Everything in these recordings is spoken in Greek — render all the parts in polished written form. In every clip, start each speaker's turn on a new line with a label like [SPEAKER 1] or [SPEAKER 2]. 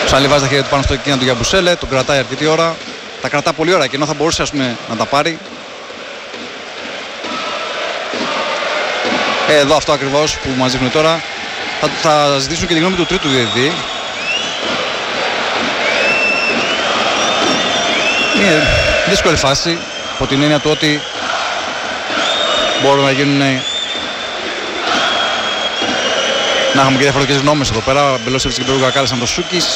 [SPEAKER 1] Ο Σανλή βάζει τα χέρια του πάνω στο κίνημα του Γιαμπουσέλε, τον κρατάει αρκετή ώρα. Τα κρατά πολύ ώρα και ενώ θα μπορούσε ας πούμε, να τα πάρει. Εδώ αυτό ακριβώς που μας δείχνουν τώρα. Θα ζητήσουν και τη γνώμη του τρίτου διαιτητή. Είναι δύσκολη φάση από την έννοια του ότι μπορούν να γίνουν να έχουμε και διαφορετικές γνώμες εδώ πέρα. Μπελόσεβιτς και Μπερούγκα κάλεσαν το Σούκης.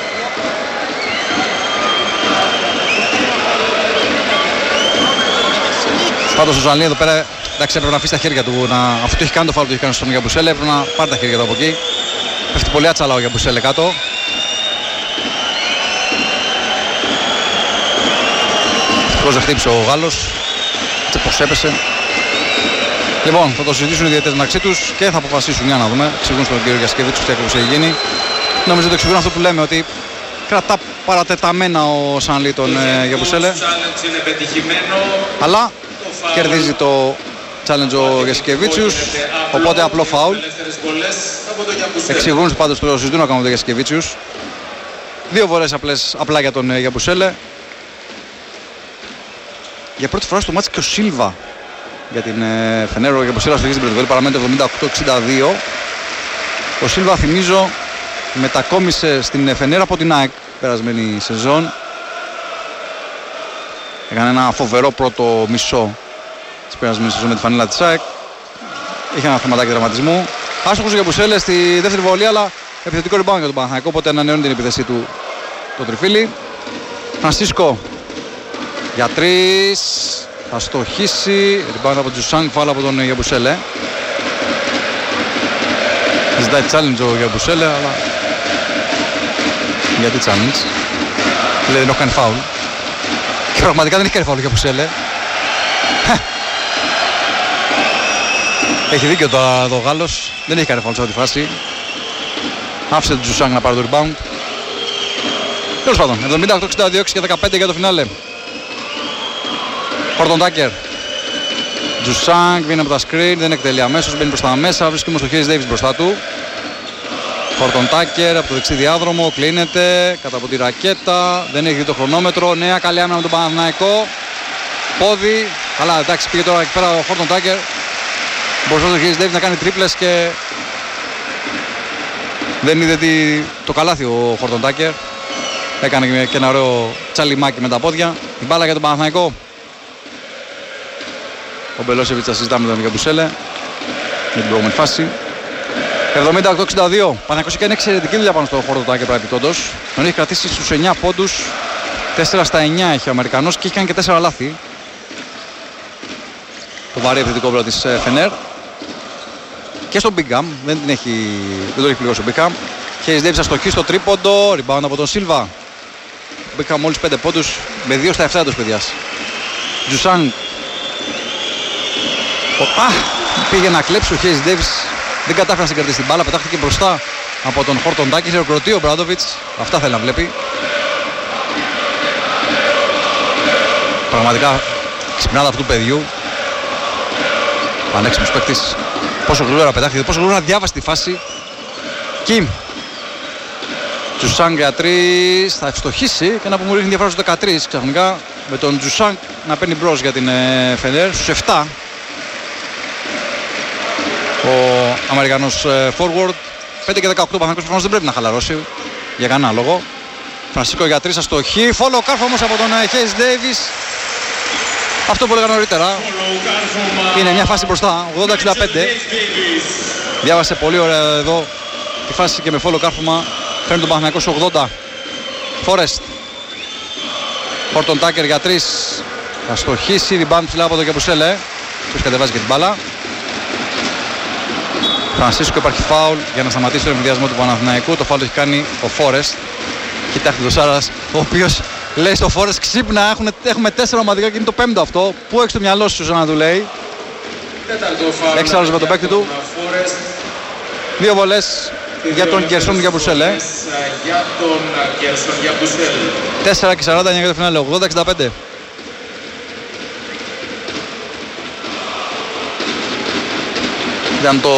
[SPEAKER 1] Πάντως ο Ζανλή εδώ πέρα εντάξει, έπρεπε να αφήσει τα χέρια του. Αφού το έχει κάνει το φάουλ, το έχει κάνει στον Γιαμπουσέλε, έπρεπε να πάρει τα χέρια του από εκεί. Πέφτει πολύ άτσαλα ο Γιαμπουσέλε κάτω. Ευτυχώς δεν χτύπησε ο Γάλλος. Έτσι πως έπεσε. Λοιπόν, θα το συζητήσουν οι διαιτητές μεταξύ τους και θα αποφασίσουν. Για να δούμε. Εξηγούν στον κύριο Γιασκεβίτσου τι ακριβώς έχει γίνει. Νομίζω ότι εξηγούν αυτό που λέμε, ότι κρατά παρατεταμένα ο Σανλή τον Γιαμπουσέλε. Αλλά κερδίζει το challenge ο Γιασκεβίτσιους, οπότε απλό φάουλ. Εξηγούν πάντως το συζητούν ακόμα με τον Γιασκεβίτσιους. Δύο βολές απλά για τον Γιαμπουσέλε. Για πρώτη φορά στο μάτς και ο Σίλβα για την Φενέρο. Ο Γιαμπουσέλε στοχίζει την πρώτη βολή, παραμένει το 78-62. Ο Σίλβα, θυμίζω, μετακόμισε στην Φενέρο από την ΑΕΚ περασμένη σεζόν. Έκανε ένα φοβερό πρώτο μισό της περασμένης σεζόν με τη φανέλα της ΑΕΚ. Είχε ένα θεματάκι τραυματισμού. Άστοχος ο Γιαμπουσέλε στη δεύτερη βολή, αλλά επιθετικό rebound για τον Παναθηναϊκό, οπότε ανανεώνει την επίθεσή του το τριφύλι. Φρανσίσκο για 3. Θα στοχίσει. Rebound από τον Τζουσάνγκ, φάουλ από τον Γιαμπουσέλε. Ζητάει challenge ο Γιαμπουσέλε, αλλά γιατί challenge? Λέει δεν έχω κάνει φάουλ. Και πραγματικά δεν έχει κάνει φάουλ ο Γιαμπουσέλε. Έχει δίκιο τώρα ο Γάλλος. Δεν έχει κάνει φάουλ σε αυτή τη φάση. Άφησε τον Τζουσάνγκ να πάρει το rebound. Τέλος πάντων, 78-62 και 15 για το φινάλε. Χόρτον Τάκερ. Τζουσάνγκ βγαίνει από τα screen, δεν εκτελεί αμέσως, μπαίνει προς τα μέσα, βρίσκει όμως το Χέις Ντέιβις μπροστά του. Χόρτον Τάκερ από το δεξί διάδρομο, κλείνεται, κατά από τη ρακέτα, δεν έχει δει το χρονόμετρο, νέα καλή άμυνα με τον Παναθηναϊκό. Πόδι, αλλά εντάξει πήγε τώρα εκεί πέρα ο Χόρτον Τάκερ. Μπορούσε το Χέις Ντέιβις να κάνει τρίπλες και δεν είδε το καλάθι ο Χόρτον Τάκερ. Έκανε και ένα ωραίο τσαλιμάκι με τα πόδια. Η μπάλα για τον Παναθηναϊκό. Ο Μπελόσεβιτς θα συζητάμε με τον Γιαμπουσέλε για την προηγούμενη φάση. 70-82. Παναθηναϊκός έκανε εξαιρετική δουλειά πάνω στο Χόρτον Τάκερ παρεπιπτόντως. Τον έχει κρατήσει στους 9 πόντους. 4 στα 9 έχει ο Αμερικανός και έχει κάνει και 4 λάθη. Το βαρύ επιθετικό πλέον της Φενέρ. Και στο Μπίγκαμ. Δεν το έχει πληγώσει ο Μπίγκαμ. Χέις Ντέιβις αστοχή στο τρίποντο. Rebound από τον Σίλβα. Μπίγκαμ μόλις 5 πόντους με 2 στα 7 έντος παιδιάς. Τζουσάνγκ. Πήγε να κλέψει ο Χέις Ντέιβις. Δεν κατάφερε να συγκρατήσει την μπάλα. Πετάχτηκε μπροστά από τον Χόρτον Τάκερ. Χειροκροτεί ο Μπράντοβιτς. Αυτά θέλει να βλέπει. Πραγματικά ξυπνάδα αυτού του παιδιού. Πανέξυπνος παίκτης. Πόσο γρήγορα πετάχτηκε, πόσο γρήγορα διάβασε τη φάση. Κιμ. Τζουσάνγκ για 3. Θα ευστοχίσει και να που μου ρίχνει διαφορά στους 13 ξαφνικά. Με τον Τζουσάνγκ να παίρνει μπρος για την Φενέρ στους 7. Ο Αμερικανός forward. 5 και 18 ο Παναθηναϊκός προφανώς δεν πρέπει να χαλαρώσει για κανένα λόγο. Φρανσίσκο για 3 αστοχή. Φόλο κάρφο όμως από τον Χέις Ντέιβις. Αυτό που έλεγα νωρίτερα. Είναι μια φάση μπροστά. 80-65. Διάβασε πολύ ωραία εδώ τη φάση και με φόλο κάρφωμα. Φέρνει τον Παναθηναϊκό στους 80. Φόρεστ. Χόρτον Τάκερ για 3. Θα στοχίσει. Rebound ψηλά από τον Γιαμπουσέλε. Τους κατεβάζει και την μπάλα. Φρανσίσκο, υπάρχει φάουλ για να σταματήσει τον εμβιδιασμό του Παναθηναϊκού. Το φάουλ το έχει κάνει ο Φόρεστ. Κοιτάξτε το Σάρας, ο οποίος λέει στο Φόρεστ ξύπνα. Έχουμε 4 ομαδικά και είναι το 5ο αυτό. Πού έχεις το μυαλό σου να του λέει. Έξαλλος με τον παίκτη του. 2 βολές για τον Γκερσόν Γιαμπουσέλε. 4 και 49 για το φινάλε. 80-65. Ήταν το